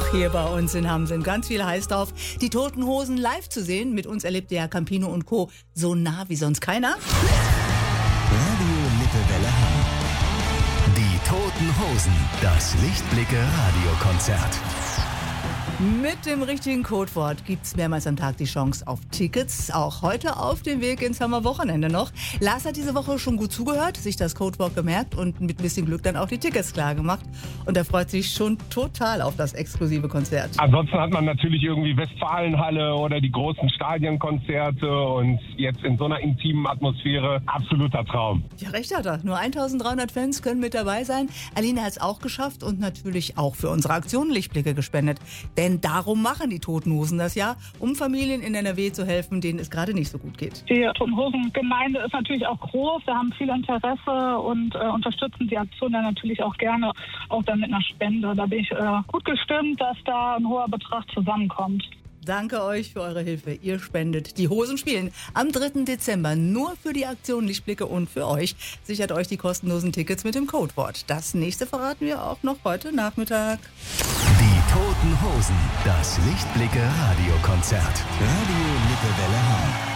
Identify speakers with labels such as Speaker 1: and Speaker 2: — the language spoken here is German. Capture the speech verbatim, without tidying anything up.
Speaker 1: hier bei uns in Hamm sind ganz viele heiß drauf, die Toten Hosen live zu sehen. Mit uns erlebt ja Campino und Co. so nah wie sonst keiner.
Speaker 2: Radio Lippewelle Hamm. Die Toten Hosen, das Lichtblicke Radiokonzert.
Speaker 1: Mit dem richtigen Codewort gibt's mehrmals am Tag die Chance auf Tickets. Auch heute auf dem Weg ins Hammer Wochenende noch. Lars hat diese Woche schon gut zugehört, sich das Codewort gemerkt und mit ein bisschen Glück dann auch die Tickets klar gemacht. Und er freut sich schon total auf das exklusive Konzert.
Speaker 3: Ansonsten hat man natürlich irgendwie Westfalenhalle oder die großen Stadionkonzerte und jetzt in so einer intimen Atmosphäre absoluter Traum.
Speaker 1: Ja, recht hat er. Nur eintausenddreihundert Fans können mit dabei sein. Aline hat es auch geschafft und natürlich auch für unsere Aktion Lichtblicke gespendet. Denn darum machen die Toten Hosen das ja, um Familien in N R W zu helfen, denen es gerade nicht so gut geht.
Speaker 4: Die Toten Hosen Gemeinde ist natürlich auch groß, wir haben viel Interesse und äh, unterstützen die Aktion dann natürlich auch gerne, auch dann mit einer Spende. Da bin ich äh, gut gestimmt, dass da ein hoher Betrag zusammenkommt.
Speaker 1: Danke euch für eure Hilfe. Ihr spendet. Die Hosen spielen am dritten Dezember nur für die Aktion Lichtblicke und für euch. Sichert euch die kostenlosen Tickets mit dem Codewort. Das nächste verraten wir auch noch heute Nachmittag.
Speaker 2: Die Toten Hosen, das Lichtblicke Radiokonzert. Radio Lippewelle Hamm.